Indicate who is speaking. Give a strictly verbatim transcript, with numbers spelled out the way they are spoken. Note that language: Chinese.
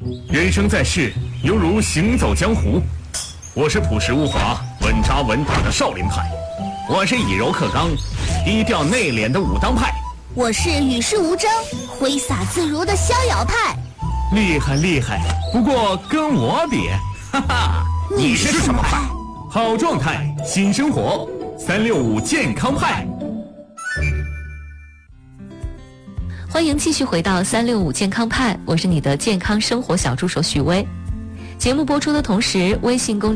Speaker 1: 人生在世，犹如行走江湖。我是朴实无华、稳扎稳打的少林派，我是以柔克刚、低调内敛的武当派，
Speaker 2: 我是与世无争、挥洒自如的逍遥派。
Speaker 1: 厉害厉害，不过跟我比，哈哈，
Speaker 2: 你是什么派？
Speaker 1: 好状态，新生活，三六五健康派。
Speaker 3: 欢迎继续回到三六五健康派，我是你的健康生活小助手许巍。节目播出的同时，微信公